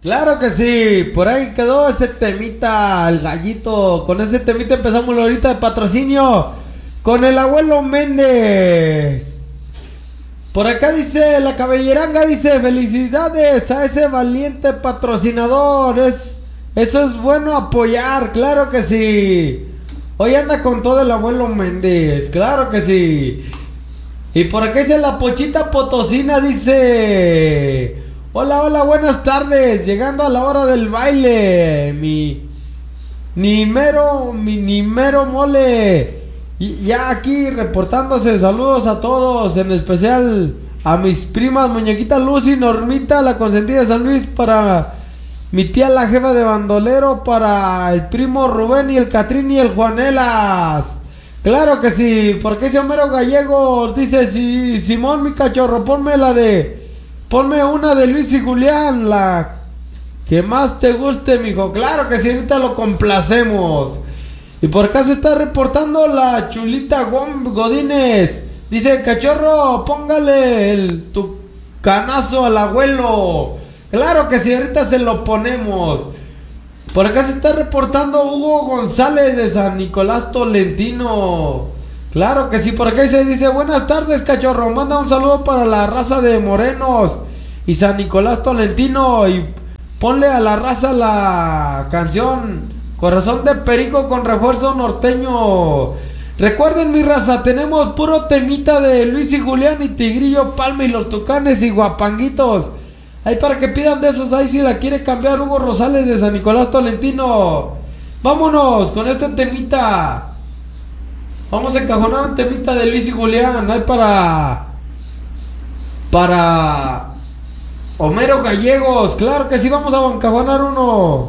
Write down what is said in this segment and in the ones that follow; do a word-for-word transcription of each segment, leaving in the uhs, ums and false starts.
Claro que sí, por ahí quedó ese temita, el gallito. Con ese temita empezamos ahorita de patrocinio con el abuelo Méndez. Por acá dice la cabelleranga, dice felicidades a ese valiente patrocinador. Es, eso es bueno apoyar, claro que sí. Hoy anda con todo el abuelo Méndez, claro que sí. Y por acá dice la Pochita Potosina, dice: hola, hola, buenas tardes. Llegando a la hora del baile. Mi. Ni mero. Mi ni mero mole. Y ya aquí reportándose. Saludos a todos. En especial a mis primas Muñequita Lucy, Normita, la consentida de San Luis. Para mi tía la jefa de bandolero. Para el primo Rubén y el Catrín y el Juanelas. Claro que sí, porque ese Homero Gallego dice: si, Simón, mi cachorro, ponme la de. Ponme una de Luis y Julián, la que más te guste, mijo. Claro que sí, ahorita lo complacemos. Y por acá se está reportando la Chulita Godínez. Dice: cachorro, póngale el, tu canazo al abuelo. Claro que sí, ahorita se lo ponemos. Por acá se está reportando Hugo González de San Nicolás Tolentino. Claro que sí, por acá se dice: buenas tardes, cachorro. Manda un saludo para la raza de Morenos y San Nicolás Tolentino. Y ponle a la raza la canción Corazón de Perico con refuerzo norteño. Recuerden, mi raza, tenemos puro temita de Luis y Julián y Tigrillo Palma y los Tucanes y Guapanguitos. Ahí para que pidan de esos, ahí si la quiere cambiar Hugo Rosales de San Nicolás Tolentino. Vámonos con este temita. Vamos a encajonar un temita de Luis y Julián. Ahí para... Para... Homero Gallegos. Claro que sí, vamos a encajonar uno.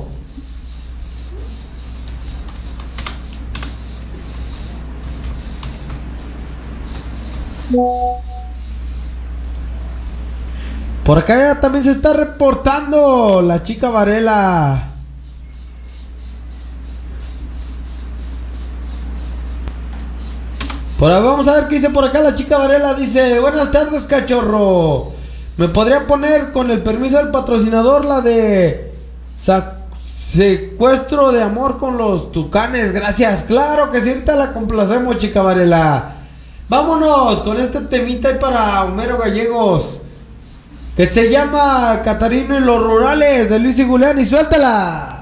Por acá ya también se está reportando la chica Varela. Por ahí vamos a ver qué dice por acá la chica Varela. Dice: buenas tardes, cachorro. ¿Me podría poner, con el permiso del patrocinador, la de secuestro de amor con los Tucanes? Gracias. Claro que sí, ahorita la complacemos, chica Varela. Vámonos con este temita ahí para Homero Gallegos, que se llama Catarino y los Rurales, de Luis y Julián, y suéltala.